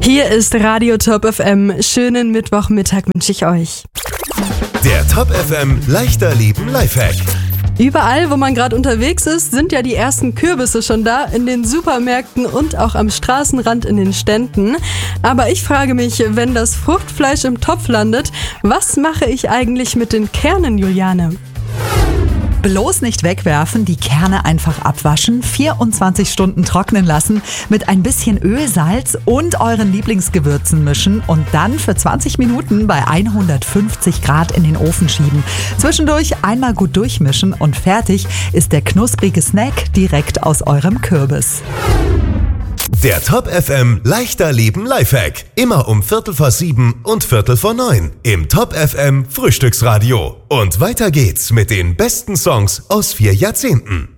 Hier ist Radio Top FM. Schönen Mittwochmittag wünsche ich euch. Der Top FM leichter Leben Lifehack. Überall, wo man gerade unterwegs ist, sind ja die ersten Kürbisse schon da, in den Supermärkten und auch am Straßenrand in den Ständen. Aber ich frage mich, wenn das Fruchtfleisch im Topf landet, was mache ich eigentlich mit den Kernen, Juliane? Bloß nicht wegwerfen, die Kerne einfach abwaschen, 24 Stunden trocknen lassen, mit ein bisschen Öl, Salz und euren Lieblingsgewürzen mischen und dann für 20 Minuten bei 150 Grad in den Ofen schieben. Zwischendurch einmal gut durchmischen und fertig ist der knusprige Snack direkt aus eurem Kürbis. Der Top FM leichter Leben Lifehack. Immer um 7:15 und 8:45 im Top FM Frühstücksradio. Und weiter geht's mit den besten Songs aus 4 Jahrzehnten.